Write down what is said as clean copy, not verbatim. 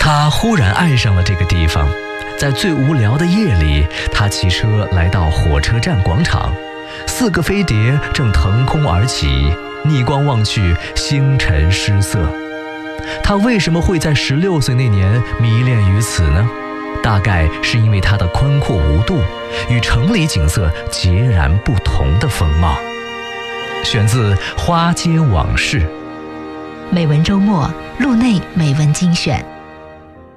他忽然爱上了这个地方，在最无聊的夜里，他骑车来到火车站广场，4个飞碟正腾空而起，逆光望去，星辰失色。他为什么会在16岁那年迷恋于此呢？大概是因为它的宽阔无度，与城里景色截然不同的风貌。选自《花街往事》。 美文周末，路内美文精选。